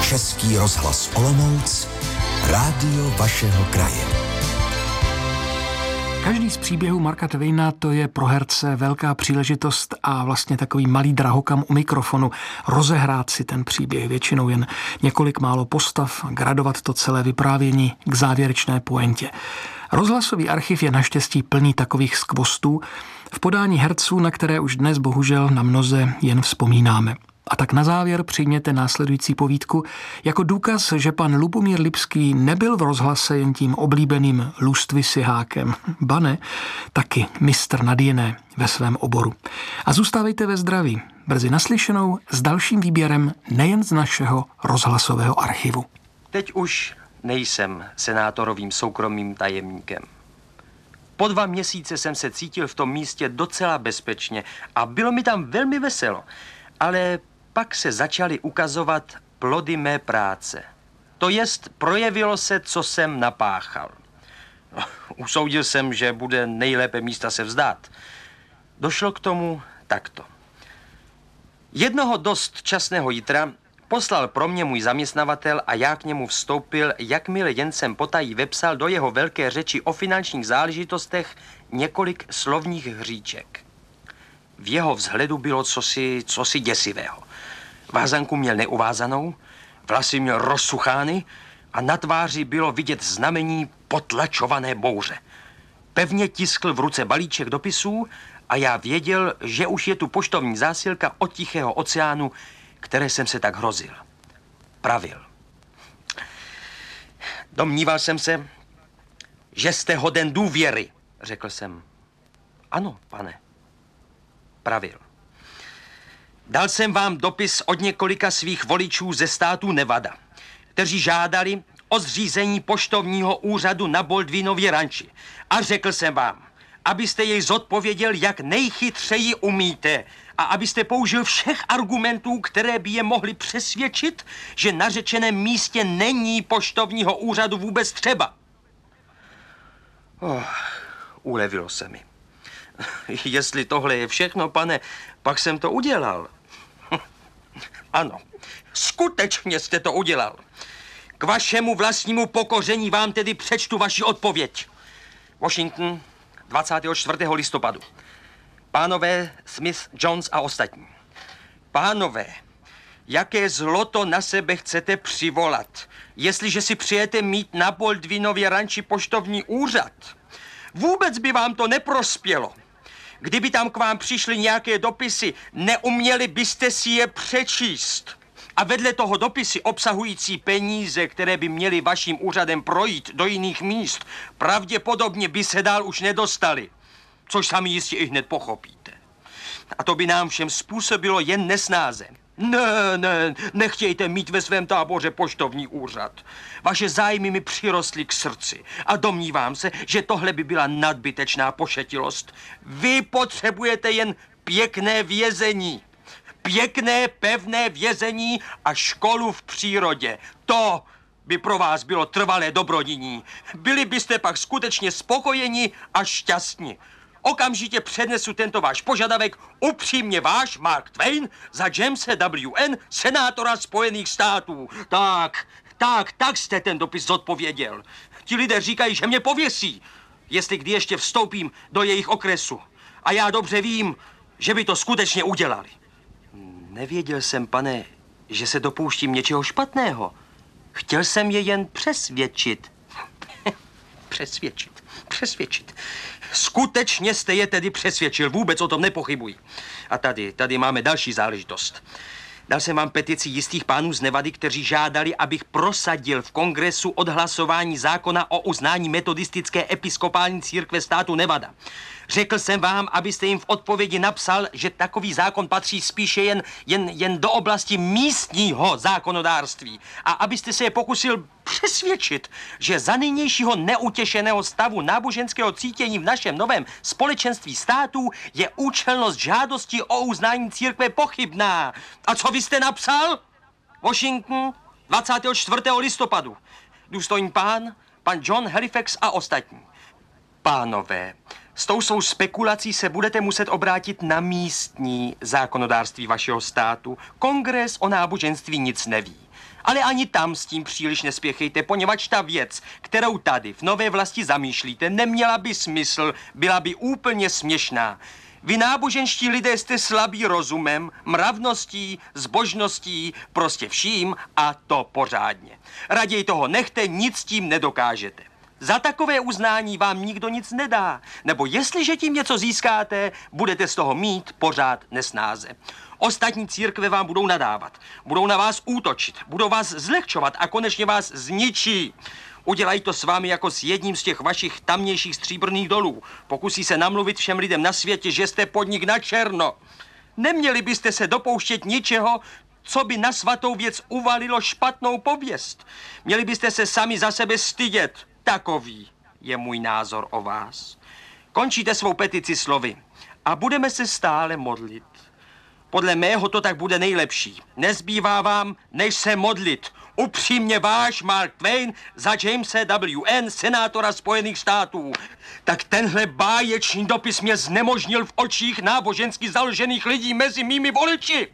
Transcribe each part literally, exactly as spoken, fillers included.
Český rozhlas Olomouc, rádio vašeho kraje. Každý z příběhů Marka Twaina to je pro herce velká příležitost a vlastně takový malý drahokam u mikrofonu rozehrát si ten příběh, většinou jen několik málo postav, gradovat to celé vyprávění k závěrečné pointě. Rozhlasový archiv je naštěstí plný takových skvostů v podání herců, na které už dnes bohužel na mnoze jen vzpomínáme. A tak na závěr přijměte následující povídku jako důkaz, že pan Lubomír Lipský nebyl v rozhlase jen tím oblíbeným lustvisyhákem. Ba ne, taky mistr nad jiné ve svém oboru. A zůstávejte ve zdraví. Brzy naslyšenou s dalším výběrem nejen z našeho rozhlasového archivu. Teď už nejsem senátorovým soukromým tajemníkem. Po dva měsíce jsem se cítil v tom místě docela bezpečně a bylo mi tam velmi veselo. Ale pak se začaly ukazovat plody mé práce. To jest, projevilo se, co jsem napáchal. Usoudil jsem, že bude nejlépe místa se vzdát. Došlo k tomu takto. Jednoho dost časného jitra poslal pro mě můj zaměstnavatel a já k němu vstoupil, jakmile jen jsem potají vepsal do jeho velké řeči o finančních záležitostech několik slovních hříček. V jeho vzhledu bylo cosi, cosi děsivého. Vázanku měl neuvázanou, vlasy měl rozsuchány a na tváři bylo vidět znamení potlačované bouře. Pevně tiskl v ruce balíček dopisů a já věděl, že už je tu poštovní zásilka od Tichého oceánu, které jsem se tak hrozil. Pravil. Domníval jsem se, že jste hoden důvěry, řekl jsem. Ano, pane. Pravil. Dal jsem vám dopis od několika svých voličů ze státu Nevada, kteří žádali o zřízení poštovního úřadu na Baldwinově ranči. A řekl jsem vám, abyste jej zodpověděl, jak nejchytřeji umíte a abyste použil všech argumentů, které by je mohly přesvědčit, že na řečeném místě není poštovního úřadu vůbec třeba. Oh, ulevilo se mi. Jestli tohle je všechno, pane, pak jsem to udělal. Ano, skutečně jste to udělal. K vašemu vlastnímu pokoření vám tedy přečtu vaši odpověď. Washington, dvacátého čtvrtého listopadu. Pánové Smith, Jones a ostatní. Pánové, jaké zloto na sebe chcete přivolat, jestliže si přijete mít na Baldwinově ranči poštovní úřad? Vůbec by vám to neprospělo. Kdyby tam k vám přišly nějaké dopisy, neuměli byste si je přečíst. A vedle toho dopisy obsahující peníze, které by měly vaším úřadem projít do jiných míst, pravděpodobně by se dál už nedostali. Což sami jistě i hned pochopíte. A to by nám všem způsobilo jen nesnáze. Ne, ne, nechtějte mít ve svém táboře poštovní úřad. Vaše zájmy mi přirostly k srdci a domnívám se, že tohle by byla nadbytečná pošetilost. Vy potřebujete jen pěkné vězení. Pěkné, pevné vězení a školu v přírodě. To by pro vás bylo trvalé dobrodiní. Byli byste pak skutečně spokojeni a šťastní. Okamžitě přednesu tento váš požadavek, upřímně váš Mark Twain za Jamese W N, senátora Spojených států. Tak, tak, tak jste ten dopis zodpověděl. Ti lidé říkají, že mě pověsí, jestli kdy ještě vstoupím do jejich okresu. A já dobře vím, že by to skutečně udělali. Nevěděl jsem, pane, že se dopouštím něčeho špatného. Chtěl jsem je jen přesvědčit. přesvědčit, přesvědčit. Skutečně jste je tedy přesvědčil, vůbec o tom nepochybuji. A tady, tady máme další záležitost. Dal jsem vám petici jistých pánů z Nevady, kteří žádali, abych prosadil v kongresu odhlasování zákona o uznání metodistické episkopální církve státu Nevada. Řekl jsem vám, abyste jim v odpovědi napsal, že takový zákon patří spíše jen, jen, jen do oblasti místního zákonodárství a abyste se je pokusil přesvědčit, že za nynějšího neutěšeného stavu náboženského cítění v našem novém společenství států je účelnost žádosti o uznání církve pochybná. A co vy jste napsal? Washington, dvacátého čtvrtého listopadu. Důstojný pán, pan John Halifax a ostatní. Pánové, s tou svou spekulací se budete muset obrátit na místní zákonodárství vašeho státu. Kongres o náboženství nic neví. Ale ani tam s tím příliš nespěchejte, poněvadž ta věc, kterou tady v Nové Vlasti zamýšlíte, neměla by smysl, byla by úplně směšná. Vy náboženští lidé jste slabí rozumem, mravností, zbožností, prostě vším a to pořádně. Raději toho nechte, nic s tím nedokážete. Za takové uznání vám nikdo nic nedá, nebo jestliže tím něco získáte, budete z toho mít pořád nesnáze. Ostatní církve vám budou nadávat, budou na vás útočit, budou vás zlehčovat a konečně vás zničí. Udělají to s vámi jako s jedním z těch vašich tamnějších stříbrných dolů. Pokusí se namluvit všem lidem na světě, že jste podnik na černo. Neměli byste se dopouštět ničeho, co by na svatou věc uvalilo špatnou pověst. Měli byste se sami za sebe stydět. Takový je můj názor o vás. Končíte svou petici slovy a budeme se stále modlit. Podle mého to tak bude nejlepší. Nezbývá vám, než se modlit. Upřímně váš Mark Twain za Jamese W N, senátora Spojených států. Tak tenhle báječný dopis mě znemožnil v očích nábožensky založených lidí mezi mými voliči.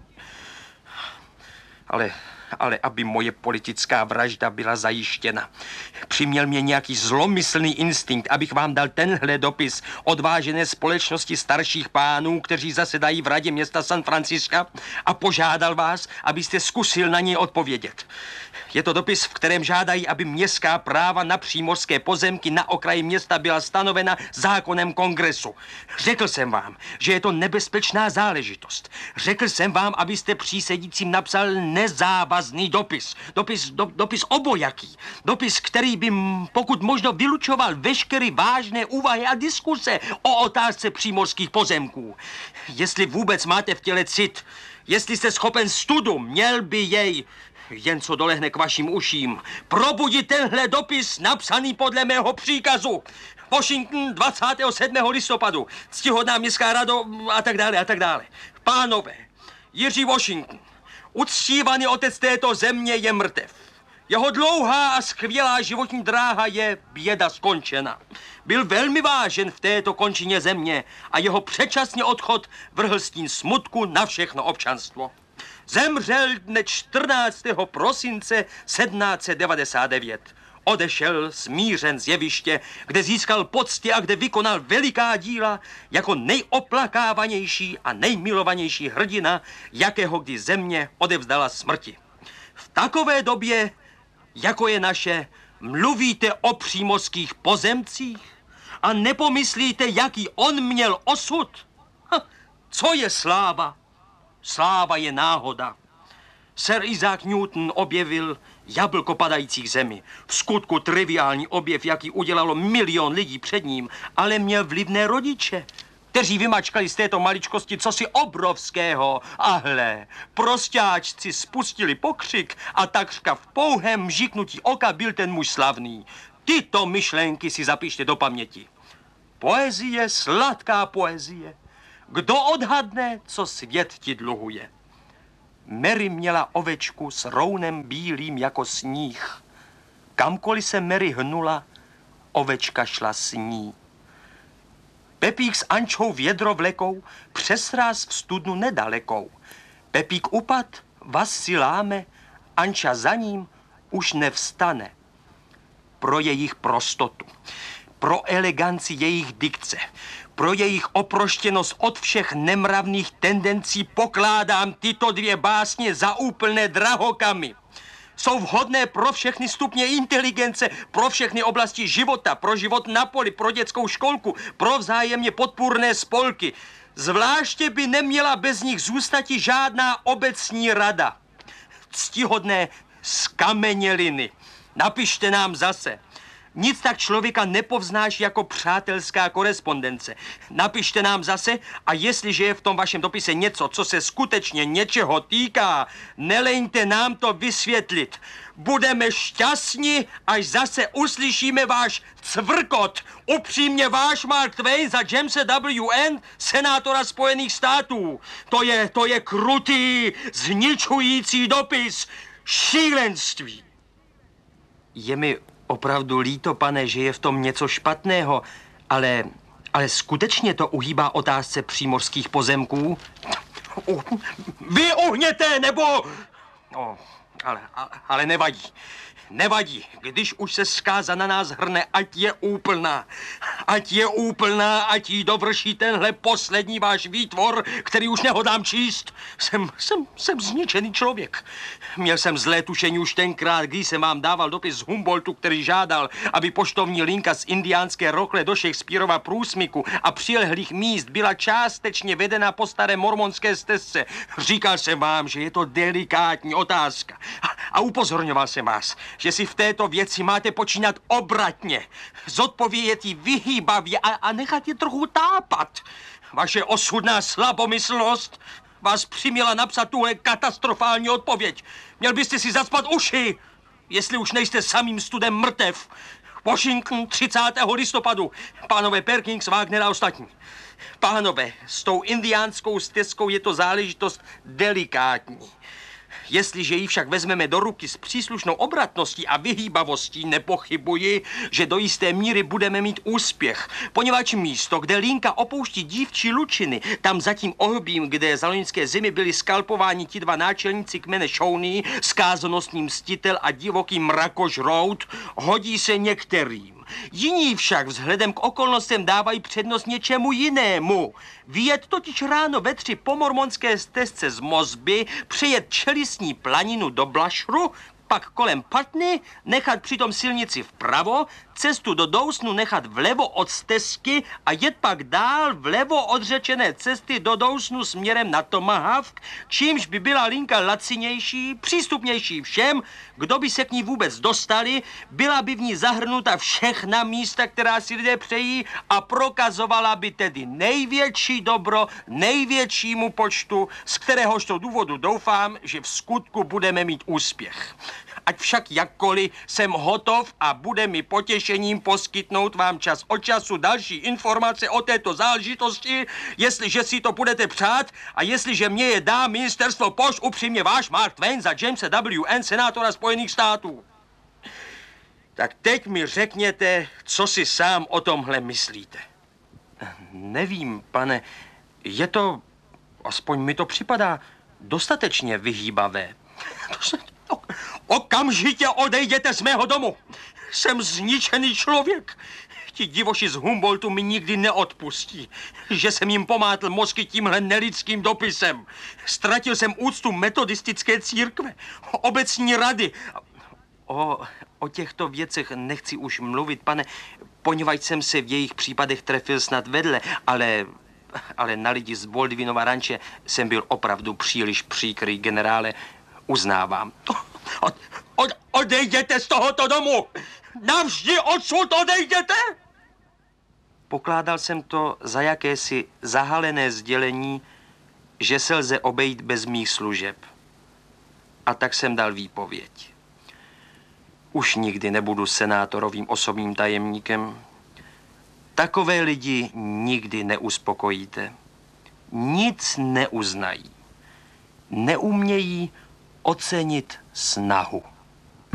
Ale... ale aby moje politická vražda byla zajištěna. Přiměl mě nějaký zlomyslný instinkt, abych vám dal tenhle dopis odvážené společnosti starších pánů, kteří zasedají v radě města San Francisca, a požádal vás, abyste zkusil na něj odpovědět. Je to dopis, v kterém žádají, aby městská práva na přímořské pozemky na okraji města byla stanovena zákonem kongresu. Řekl jsem vám, že je to nebezpečná záležitost. Řekl jsem vám, abyste přísedícím napsal nezávazný dopis. Dopis, do, dopis obojaký. Dopis, který by pokud možno vylučoval veškeré vážné úvahy a diskuse o otázce přímořských pozemků. Jestli vůbec máte v těle cit, jestli jste schopen studu, měl by jej... Jen co dolehne k vašim uším, probudit tenhle dopis napsaný podle mého příkazu. Washington, dvacátého sedmého listopadu, ctihodná městská rado a tak dále a tak dále. Pánové, Jiří Washington, uctívaný otec této země, je mrtev. Jeho dlouhá a skvělá životní dráha je běda skončena. Byl velmi vážen v této končině země a jeho předčasný odchod vrhl stín smutku na všechno občanstvo. Zemřel dne čtrnáctého prosince sedmnáct set devadesát devět. Odešel smířen z jeviště, kde získal pocty a kde vykonal veliká díla jako nejoplakávanější a nejmilovanější hrdina, jakého kdy země odevzdala smrti. V takové době, jako je naše, mluvíte o přímořských pozemcích a nepomyslíte, jaký on měl osud? Ha, co je sláva? Sláva je náhoda. Sir Isaac Newton objevil jablko padajících zemi. V skutku triviální objev, jaký udělalo milion lidí před ním, ale měl vlivné rodiče, kteří vymačkali z této maličkosti cosi obrovského. A hle, prostáčci spustili pokřik a takřka v pouhém mžiknutí oka byl ten muž slavný. Tyto myšlenky si zapište do paměti. Poezie, sladká poezie. Kdo odhadne, co svět ti dluhuje? Mary měla ovečku s rounem bílým jako sníh. Kamkoliv se Mary hnula, ovečka šla s ní. Pepík s Ančou vědro vlekou, přes ráz v studnu nedalekou. Pepík upad, vaz si láme, Anča za ním už nevstane. Pro jejich prostotu, pro eleganci jejich dikce, pro jejich oproštěnost od všech nemravných tendencí pokládám tyto dvě básně za úplné drahokamy. Jsou vhodné pro všechny stupně inteligence, pro všechny oblasti života, pro život na poli, pro dětskou školku, pro vzájemně podpůrné spolky. Zvláště by neměla bez nich zůstati žádná obecní rada. Ctihodné skameněliny. Napište nám zase. Nic tak člověka nepovznáší jako přátelská korespondence. Napište nám zase a jestliže je v tom vašem dopise něco, co se skutečně něčeho týká, neleňte nám to vysvětlit. Budeme šťastní, až zase uslyšíme váš cvrkot. Upřímně váš Mark Twain za Jamese W N, senátora Spojených států. To je, to je krutý, zničující dopis. Šílenství. Je mi opravdu líto, pane, že je v tom něco špatného, ale, ale skutečně to uhýbá otázce přímořských pozemků? Vy uhněte, nebo... No, Ale, ale, ale nevadí. Nevadí, když už se zkáza na nás hrne, ať je úplná. Ať je úplná, ať jí dovrší tenhle poslední váš výtvor, který už nehodám číst. Jsem, jsem, jsem zničený člověk. Měl jsem zlé tušení už tenkrát, když jsem vám dával dopis z Humboldtu, který žádal, aby poštovní linka z indiánské Rochle do Shakespearova průsmyku a přilehlých míst byla částečně vedena po staré mormonské stezce. Říkal jsem vám, že je to delikátní otázka. A, a upozorňoval jsem vás, že si v této věci máte počínat obratně, zodpovědět jí vyhýbavě a, a nechat je trochu tápat. Vaše osudná slabomyslnost vás přiměla napsat tuhle katastrofální odpověď. Měl byste si zacpat uši, jestli už nejste samým studem mrtev. Washington, třicátého listopadu. Pánové Perkins, Wagner a ostatní. Pánové, s tou indiánskou stezkou je to záležitost delikátní. Jestliže ji však vezmeme do ruky s příslušnou obratností a vyhýbavostí, nepochybuji, že do jisté míry budeme mít úspěch. Poněvadž místo, kde linka opouští dívčí lučiny, tam za tím ohbím, kde za loňské zimy byli skalpováni ti dva náčelníci kmene Shawnee, skázonostní mstitel a divoký mrakožrout, hodí se některým. Jiní však vzhledem k okolnostem dávají přednost něčemu jinému. Vyjet totiž ráno ve tři po mormonské stezce z Mosby, přejet čelistní planinu do Blushru, pak kolem Putney, nechat přitom silnici vpravo, cestu do Dawsonu nechat vlevo od stezky a jet pak dál vlevo od řečené cesty do Dawsonu směrem na Tomahawk, čímž by byla linka lacinější, přístupnější všem, kdo by se k ní vůbec dostali, byla by v ní zahrnuta všechna místa, která si lidé přejí a prokazovala by tedy největší dobro největšímu počtu, z kteréhož to důvodu doufám, že v skutku budeme mít úspěch. Ať však jakkoliv jsem hotov a bude mi potěšením poskytnout vám čas od času další informace o této záležitosti, jestliže si to budete přát a jestliže mě je dá ministerstvo pošt, upřímně váš Mark Twain za Jamese W N, senátora Spojených států. Tak teď mi řekněte, co si sám o tomhle myslíte. Nevím, pane, je to, aspoň mi to připadá, dostatečně vyhýbavé. Okamžitě odejděte z mého domu. Jsem zničený člověk. Ti divoši z Humboldtu mi nikdy neodpustí, že jsem jim pomátl mozky tímhle nelidským dopisem. Ztratil jsem úctu metodistické církve, obecní rady. O, o těchto věcech nechci už mluvit, pane, poněvadž jsem se v jejich případech trefil snad vedle, ale... ale na lidi z Baldwinova ranče jsem byl opravdu příliš příkrý, generále. Uznávám. Od, od, odejděte z tohoto domu! Navždy odsud odejděte! Pokládal jsem to za jakési zahalené sdělení, že se lze obejít bez mých služeb. A tak jsem dal výpověď. Už nikdy nebudu senátorovým osobním tajemníkem. Takové lidi nikdy neuspokojíte. Nic neuznají. Neumějí ocenit snahu.